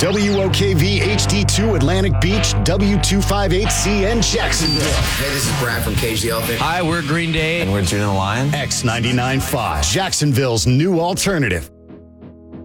WOKV HD2 Atlantic Beach, W258CN Jacksonville. Hey, this is Brad from Cage the Elephant. Hi, we're Green Day. And we're June and the Lion. X99.5, Jacksonville's new alternative.